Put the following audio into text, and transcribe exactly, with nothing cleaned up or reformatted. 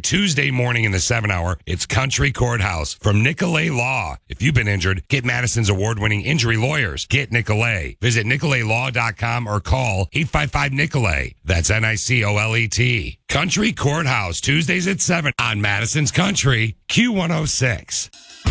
Tuesday morning in the seven hour, it's Country Courthouse from Nicolay Law. If you've been injured, get Madison's award-winning injury lawyers. Get Nicolay. Visit nicolay law dot com or call eight five five Nicolay. That's N I C O L E T. Country Courthouse, Tuesdays at seven on Madison's Country, Q one oh six.